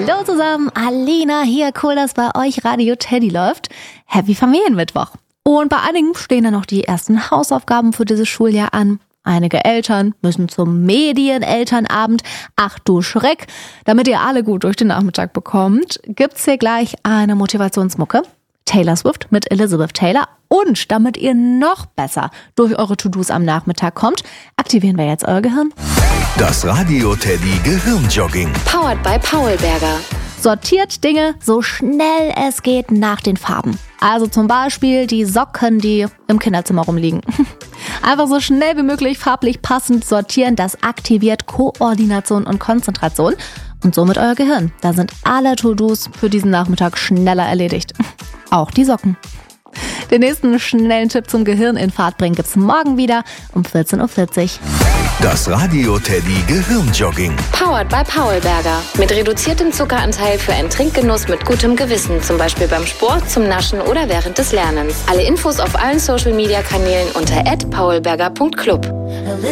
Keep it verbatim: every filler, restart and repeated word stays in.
Hallo zusammen, Alina hier, cool, dass bei euch Radio Teddy läuft. Happy Familienmittwoch. Und bei einigen stehen dann noch die ersten Hausaufgaben für dieses Schuljahr an. Einige Eltern müssen zum Medienelternabend. Ach du Schreck, damit ihr alle gut durch den Nachmittag bekommt, gibt's hier gleich eine Motivationsmucke. Taylor Swift mit Elizabeth Taylor. Und damit ihr noch besser durch eure To-Dos am Nachmittag kommt, aktivieren wir jetzt euer Gehirn. Das Radio Teddy Gehirnjogging. Powered by Paulberger. Sortiert Dinge so schnell es geht nach den Farben. Also zum Beispiel die Socken, die im Kinderzimmer rumliegen. Einfach so schnell wie möglich farblich passend sortieren, das aktiviert Koordination und Konzentration und somit euer Gehirn. Da sind alle To-Dos für diesen Nachmittag schneller erledigt. Auch die Socken. Den nächsten schnellen Tipp zum Gehirn in Fahrt bringen gibt's morgen wieder um vierzehn Uhr vierzig. Das Radio Teddy Gehirnjogging. Powered by Paulberger. Mit reduziertem Zuckeranteil für einen Trinkgenuss mit gutem Gewissen. Zum Beispiel beim Sport, zum Naschen oder während des Lernens. Alle Infos auf allen Social Media Kanälen unter at paulberger punkt club.